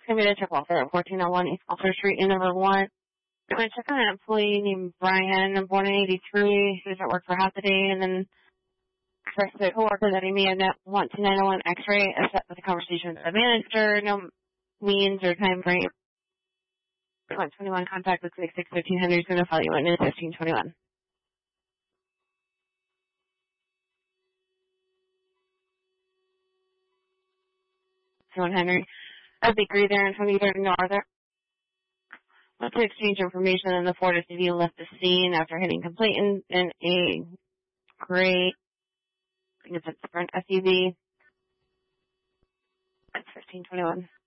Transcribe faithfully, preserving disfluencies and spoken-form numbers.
gonna be the check welfare at fourteen oh one East Walter Street in number one. I'm gonna check on an employee named Brian, born in eighty-three, who's at work for half the day, and then expressed to a coworker that he may have not want to nine oh one X-ray, except with a conversation with the manager, no means or time frame. one twenty-one contact with six six fifteen hundred is gonna follow you in fifteen twenty-one. one Henry. A bakery there in twenty-third Northern. Let's exchange information, and the Ford S U V left the scene after hitting complainant in a gray, I think it's a different S U V. It's fifteen twenty-one.